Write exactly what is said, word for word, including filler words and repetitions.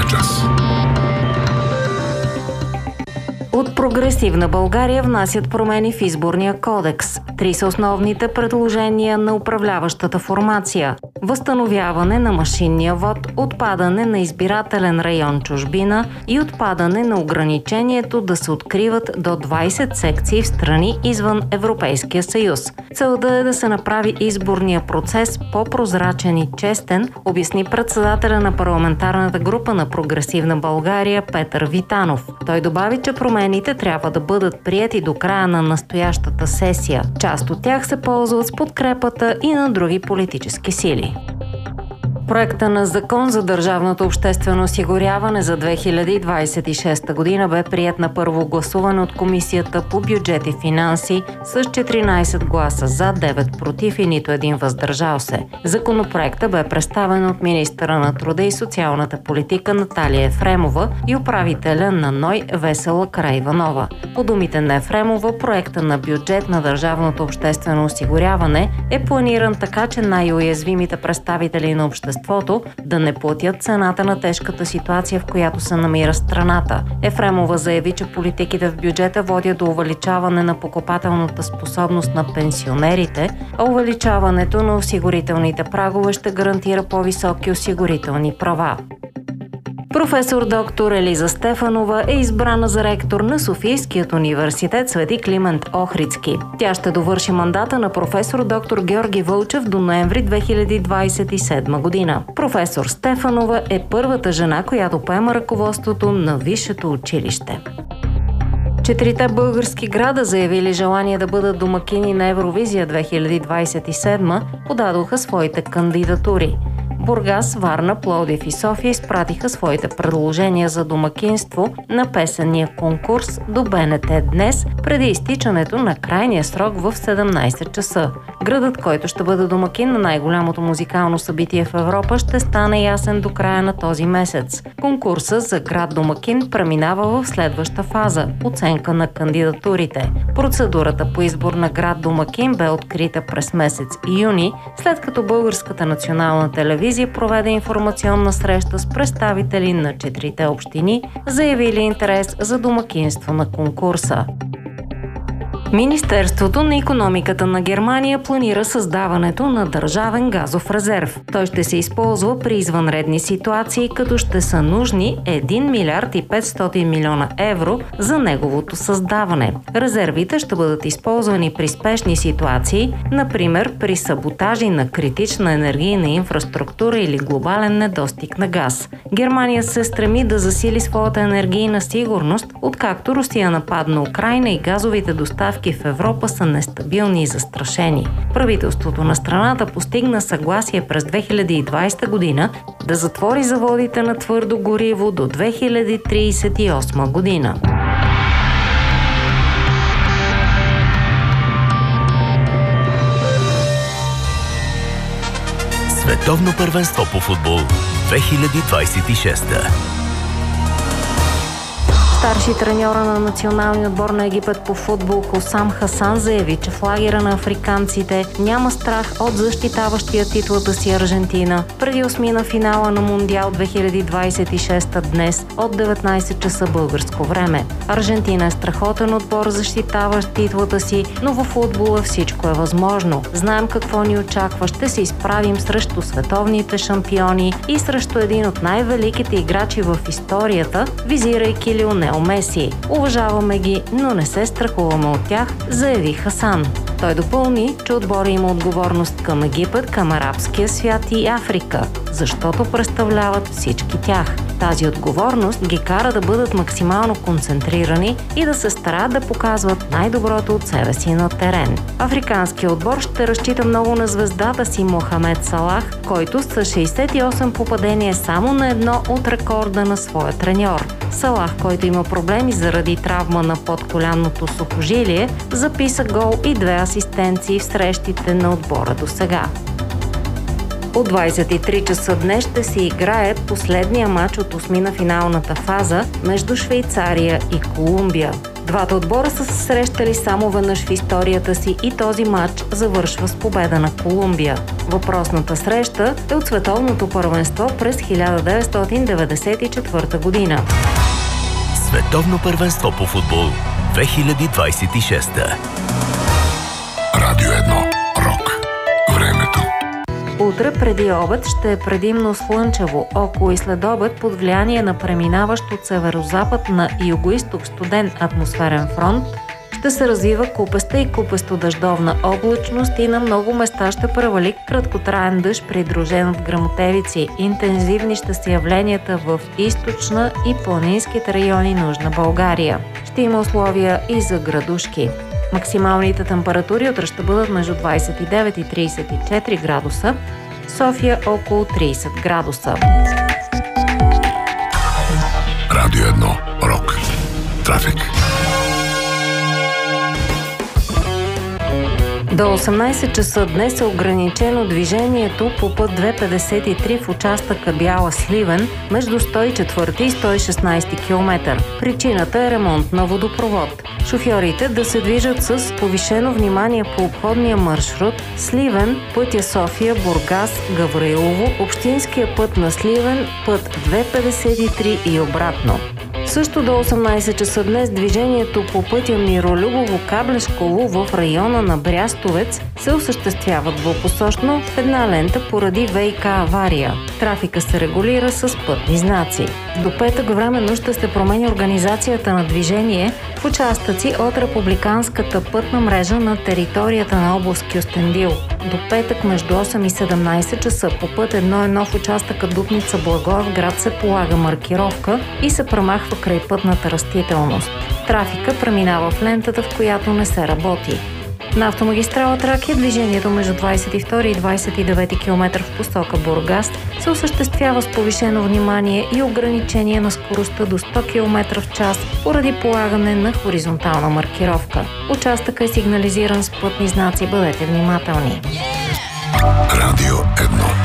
Музикалният час. От Прогресивна България внасят промени в изборния кодекс. Три са основните предложения на управляващата формация. Възстановяване на машинния вод, отпадане на избирателен район чужбина и отпадане на ограничението да се откриват до двайсет секции в страни извън Европейския съюз. Целта е да се направи изборния процес по-прозрачен и честен, обясни председателя на парламентарната група на Прогресивна България Петър Витанов. Той добави, че промените трябва да бъдат приети до края на настоящата сесия. Част от тях се ползват с подкрепата и на други политически сили. Проекта на закон за държавното обществено осигуряване за две хиляди двайсет и шеста година бе приет на първо гласуване от Комисията по бюджет и финанси с четиринайсет гласа за, девет против и нито един въздържал се. Законопроектът бе представен от министъра на труда и социалната политика Наталия Ефремова и управителя на НОИ Весела Караиванова. По думите на Ефремова, проекта на бюджет на държавното обществено осигуряване е планиран така, че най-уязвимите представители на обществото да не платят цената на тежката ситуация, в която се намира страната. Ефремова заяви, че политиките в бюджета водят до увеличаване на покупателната способност на пенсионерите, а увеличаването на осигурителните прагове ще гарантира по-високи осигурителни права. Професор доктор Елиза Стефанова е избрана за ректор на Софийският университет Свети Климент Охридски. Тя ще довърши мандата на професор доктор Георги Вълчев до ноември две хиляди двайсет и седма година. Професор Стефанова е първата жена, която поема ръководството на висшето училище. Четирите български града, заявили желание да бъдат домакини на Евровизия две хиляди двайсет и седма, подадоха своите кандидатури. Бургас, Варна, Пловдив и София изпратиха своите предложения за домакинство на песенния конкурс до БНТ днес, преди изтичането на крайния срок в седемнайсет часа. Градът, който ще бъде домакин на най-голямото музикално събитие в Европа, ще стане ясен до края на този месец. Конкурсът за град домакин преминава в следваща фаза – оценка на кандидатурите. Процедурата по избор на град домакин бе открита през месец юни, след като Българската национална телевизия проведе информационна среща с представители на четирите общини, заявили интерес за домакинство на конкурса. Министерството на икономиката на Германия планира създаването на държавен газов резерв. Той ще се използва при извънредни ситуации, като ще са нужни един милиард и петстотин милиона евро за неговото създаване. Резервите ще бъдат използвани при спешни ситуации, например при саботажи на критична енергийна инфраструктура или глобален недостиг на газ. Германия се стреми да засили своята енергийна сигурност, откакто Русия нападна Украйна и газовите доставки в Европа са нестабилни и застрашени. Правителството на страната постигна съгласие през две хиляди и двайсета година да затвори заводите на твърдо гориво до две хиляди трийсет и осма година. Световно първенство по футбол две хиляди двайсет и шеста. Старши треньора на националния отбор на Египет по футбол Хусам Хасан заяви, че в лагера на африканците няма страх от защитаващия титлата си Аржентина преди осмина финала на Мондиал две хиляди двайсет и шеста днес от деветнайсет часа българско време. Аржентина е страхотен отбор, защитаващ титлата си, но в футбола всичко е възможно. Знаем какво ни очаква, ще се изправим срещу световните шампиони и срещу един от най-великите играчи в историята, визирайки Лионел Меси. Уважаваме ги, но не се страхуваме от тях, заяви Хасан. Той допълни, че отбора има отговорност към Египет, към арабския свят и Африка, защото представляват всички тях. Тази отговорност ги кара да бъдат максимално концентрирани и да се старат да показват най-доброто от себе си на терен. Африканският отбор ще разчита много на звездата си Мохамед Салах, който с шейсет и осем попадения е само на едно от рекорда на своя треньор. Салах, който има проблеми заради травма на подколянното сухожилие, записа гол и две асистенции в срещите на отбора до сега. От двайсет и три часа днес ще се играе последния матч от осмина финалната фаза между Швейцария и Колумбия. Двата отбора са се срещали само веднъж в историята си и този матч завършва с победа на Колумбия. Въпросната среща е от световното първенство през хиляда деветстотин деветдесет и четвърта година. Световно първенство по футбол две хиляди двадесет и шеста. Радио едно. Рок. Времето. Утре преди обед ще е предимно слънчево, около и след обед под влияние на преминаващ от северозапад на югоизток студен атмосферен фронт ще се развива купеста и купесто-дъждовна облачност и на много места ще превали краткотраен дъжд, придружен от гръмотевици. Интензивни ще са явленията в източна и планинските райони на Южна България. Ще има условия и за градушки. Максималните температури утре ще бъдат между двадесет и девет и тридесет и четири градуса, София около тридесет градуса. Радио едно. Рок. Трафик. До осемнадесет часа днес е ограничено движението по път две петдесет и три в участъка Бяла-Сливен между сто и четвърти и сто и шестнадесети километър. Причината е ремонт на водопровод. Шофьорите да се движат с повишено внимание по обходния маршрут Сливен, пътя София, Бургас, Гавраилово, общинския път на Сливен, път две петдесет и три и обратно. Също до осемнадесет часа днес движението по пътя Миролюбово-Каблешково в района на Брястовец се осъществява двупосочно в една лента поради ВиК авария. Трафика се регулира с пътни знаци. До петък временно ще се промени организацията на движение в участъци от републиканската пътна мрежа на територията на област Кюстендил. До петък между осем и седемнадесет часа по път едно едно в участъка Дупница-Благоевград се полага маркировка и се премахва край пътната растителност. Трафика преминава в лентата, в която не се работи. На автомагистрала Тракия движението между двадесет и втори и двадесет и девети километър в посока Бургас се осъществява с повишено внимание и ограничение на скоростта до сто километра в час поради полагане на хоризонтална маркировка. Участъкът е сигнализиран с пътни знаци, бъдете внимателни. Радио едно.